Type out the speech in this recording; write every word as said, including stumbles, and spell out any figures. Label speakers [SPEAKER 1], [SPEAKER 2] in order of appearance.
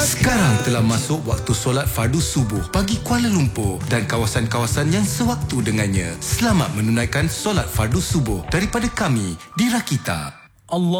[SPEAKER 1] Sekarang telah masuk waktu solat fardu subuh bagi Kuala Lumpur dan kawasan-kawasan yang sewaktu dengannya. Selamat menunaikan solat fardu subuh daripada kami di Rakita.
[SPEAKER 2] Allah